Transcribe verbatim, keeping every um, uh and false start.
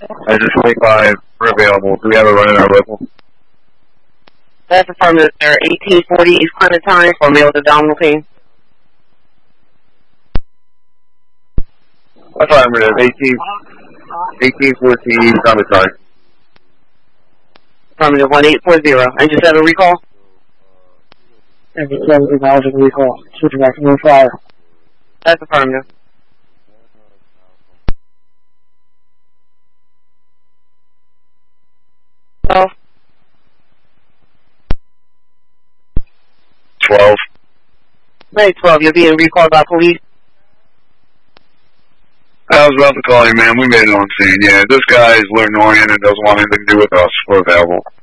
I just twenty-five, we're available. Do we have a run in our local? That's affirmative, sir. eighteen forty East Clementine for male with abdominal pain. Affirmative, eighteen, eighteen fourteen, Clementine. Affirmative, one eight four zero. Engine seven recall? Engine seven acknowledging recall. Switching back to moon fire. That's affirmative. twelve. twelve. Night twelve, you're being recalled by police. I was about to call you, man. We made it on scene. Yeah, this guy is Lenorian and doesn't want anything to do with us. We're available.